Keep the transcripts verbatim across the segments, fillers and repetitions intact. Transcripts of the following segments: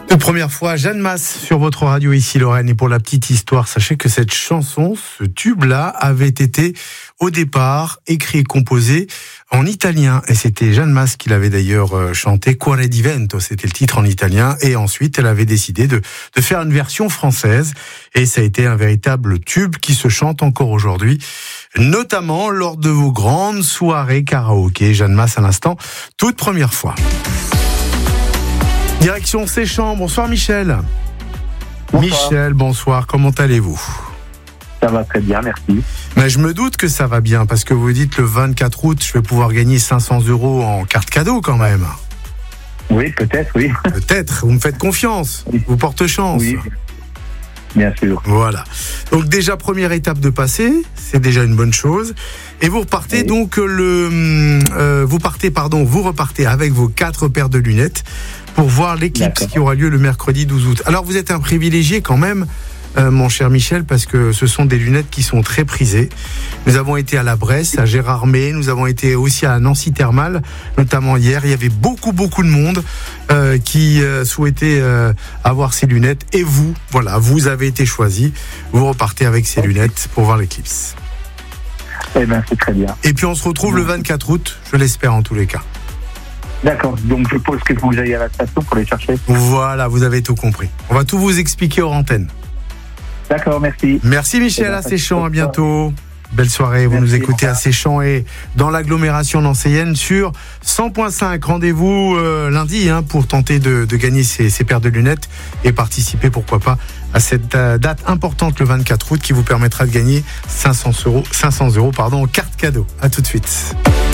Une première fois, Jeanne Mas sur votre radio ici Lorraine. Et pour la petite histoire, sachez que cette chanson, ce tube-là, avait été au départ écrit et composé en italien. Et c'était Jeanne Mas qui l'avait d'ailleurs chanté. Cuore di vento, c'était le titre en italien. Et ensuite, elle avait décidé de, de faire une version française. Et ça a été un véritable tube qui se chante encore aujourd'hui, notamment lors de vos grandes soirées karaoké. Jeanne Mas à l'instant, toute première fois. Direction Séchamps. Bonsoir Michel. Bonsoir. Michel, bonsoir. Comment allez-vous ? Ça va très bien, merci. Mais je me doute que ça va bien parce que vous dites le vingt-quatre août, je vais pouvoir gagner cinq cents euros en carte cadeau quand même. Oui, peut-être, oui. Peut-être. Vous me faites confiance. Oui. Vous portez chance. Oui, bien sûr. Voilà. Donc déjà première étape de passer, c'est déjà une bonne chose. Et vous repartez Oui. donc le, euh, vous partez pardon, vous repartez avec vos quatre paires de lunettes pour voir l'éclipse D'accord. qui aura lieu le mercredi douze août. Alors vous êtes un privilégié quand même, euh, mon cher Michel, parce que ce sont des lunettes qui sont très prisées. Nous avons été à la Bresse, à Gérardmer, nous avons été aussi à Nancy Thermal, notamment hier. Il y avait beaucoup beaucoup de monde euh, qui euh, souhaitait euh, avoir ces lunettes. Et vous, voilà, vous avez été choisi. Vous repartez avec ces lunettes pour voir l'éclipse. Eh bien, c'est très bien. Et puis on se retrouve le vingt-quatre août, je l'espère en tous les cas. D'accord, donc je suppose que vous allez à la station pour les chercher. Voilà, vous avez tout compris. On va tout vous expliquer hors antenne. D'accord, merci. Merci Michel à Séchamps, à bientôt. Belle soirée, vous Merci, nous écoutez au à revoir. Séchamps et dans l'agglomération nancéienne sur cent point cinq. Rendez-vous euh, lundi hein, pour tenter de, de gagner ces, ces paires de lunettes et participer, pourquoi pas, à cette euh, date importante le vingt-quatre août qui vous permettra de gagner cinq cents euros, cinq cents euros pardon, en carte cadeau. À tout de suite.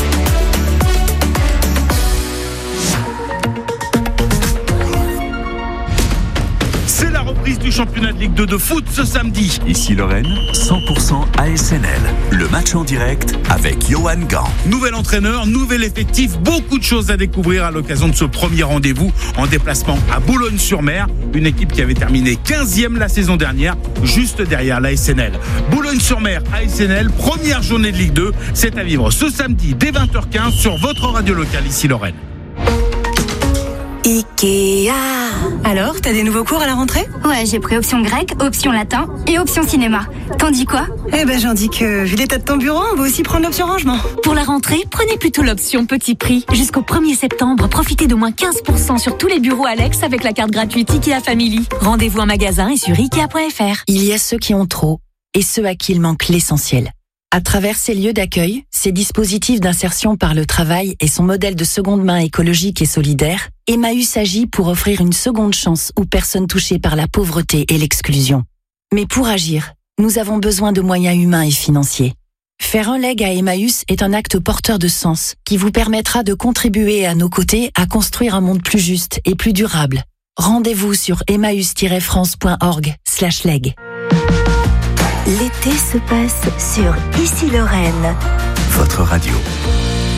C'est la reprise du championnat de Ligue deux de foot ce samedi. Ici Lorraine, cent pour cent A S N L. Le match en direct avec Johan Gant. Nouvel entraîneur, nouvel effectif, beaucoup de choses à découvrir à l'occasion de ce premier rendez-vous en déplacement à Boulogne-sur-Mer. Une équipe qui avait terminé quinzième la saison dernière, juste derrière l'A S N L. Boulogne-sur-Mer, A S N L, première journée de Ligue deux. C'est à vivre ce samedi dès vingt heures quinze sur votre radio locale ici Lorraine. Ikea. Alors, t'as des nouveaux cours à la rentrée ? Ouais, j'ai pris option grec, option latin et option cinéma. T'en dis quoi ? Eh ben, j'en dis que, vu l'état de ton bureau, on va aussi prendre l'option rangement. Pour la rentrée, prenez plutôt l'option petit prix. Jusqu'au premier septembre, profitez d'au moins quinze pour cent sur tous les bureaux Alex avec la carte gratuite Ikea Family. Rendez-vous en magasin et sur ikea point f r. Il y a ceux qui ont trop et ceux à qui il manque l'essentiel. À travers ces lieux d'accueil, ces dispositifs d'insertion par le travail et son modèle de seconde main écologique et solidaire, Emmaüs agit pour offrir une seconde chance aux personnes touchées par la pauvreté et l'exclusion. Mais pour agir, nous avons besoin de moyens humains et financiers. Faire un leg à Emmaüs est un acte porteur de sens qui vous permettra de contribuer à nos côtés à construire un monde plus juste et plus durable. Rendez-vous sur emmaüs tiret france point org slash leg. L'été se passe sur Ici Lorraine. Votre radio.